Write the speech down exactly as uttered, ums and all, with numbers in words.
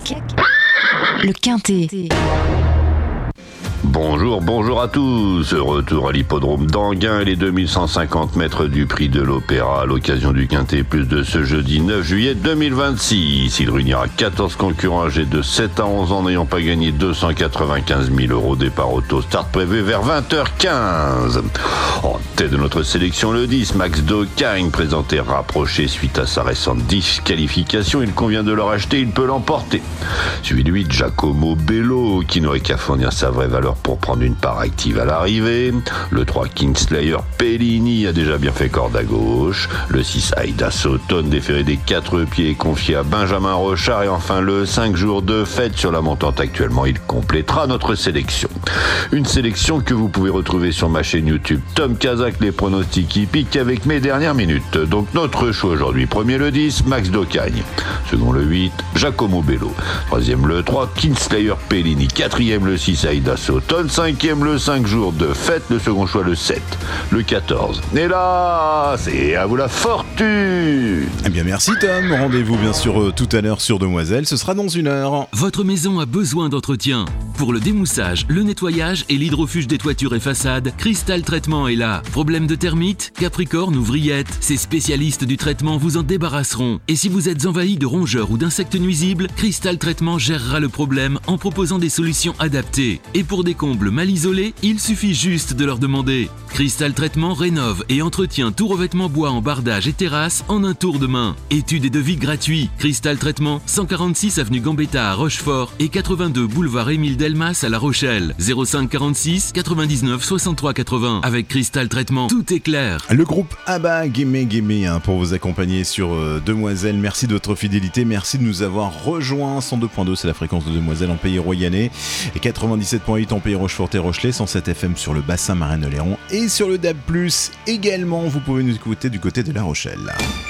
le Quintet. Bonjour, bonjour à tous. Retour à l'hippodrome d'Anguin et les deux mille cent cinquante mètres du prix de l'Opéra à l'occasion du Quintet Plus de ce jeudi neuf juillet deux mille vingt-six. Il réunira quatorze concurrents âgés de sept à onze ans n'ayant pas gagné deux cent quatre-vingt-quinze mille euros. Départ auto start prévu vers vingt heures quinze. En tête de notre sélection, le dix, Max D'Ocagne, présenté rapproché suite à sa récente disqualification. Il convient de le racheter, il peut l'emporter. Suivi de huit, Giacomo Bello, qui n'aurait qu'à fournir sa vraie valeur pour prendre une part active à l'arrivée. Le trois, Kingslayer Pellini, a déjà bien fait corde à gauche. Le six, Aida Sauton, déféré des quatre pieds, confié à Benjamin Rochard. Et enfin le cinq, Jour de fête sur la montante actuellement. Il complétera notre sélection. Une sélection que vous pouvez retrouver sur ma chaîne YouTube Tom Kazak, les pronostics hippiques avec mes dernières minutes. Donc notre choix aujourd'hui. Premier le dix, Max D'Ocagne. Second le huit, Giacomo Bello. Troisième le trois, Kingslayer Pellini. Quatrième le six, Aida Sauton. Cinquième le cinq, Jour de fête. Le second choix le sept, le quatorze. Et là, c'est à vous la fortune. Eh bien merci Tom, rendez-vous bien sûr euh, tout à l'heure sur Demoiselle, ce sera dans une heure. Votre maison a besoin d'entretien. Pour le démoussage, le nettoyage et l'hydrofuge des toitures et façades, Cristal Traitement est là. Problème de termites, capricorne ou vrillettes, ces spécialistes du traitement vous en débarrasseront. Et si vous êtes envahi de rongeurs ou d'insectes nuisibles, Cristal Traitement gérera le problème en proposant des solutions adaptées. Et pour des combles mal isolés, il suffit juste de leur demander. Cristal Traitement rénove et entretient tout revêtement bois en bardage et terrasse en un tour de main. Études et devis gratuits. Cristal Traitement, cent quarante-six avenue Gambetta à Rochefort et quatre-vingt-deux boulevard Émile Delmas à La Rochelle. zéro cinq quarante-six quatre-vingt-dix-neuf soixante-trois quatre-vingts. Avec Cristal Traitement, tout est clair. Le groupe Abba Guémé Guémé hein, pour vous accompagner sur euh, Demoiselle. Merci de votre fidélité, merci de nous avoir rejoints. cent deux virgule deux, c'est la fréquence de Demoiselle en Pays Royannais et quatre-vingt-dix-sept virgule huit en Pays Rochefort et Rochelet, cent sept F M sur le bassin Marraine-Oléron et sur le D A B plus. Également, vous pouvez nous écouter du côté de La Rochelle.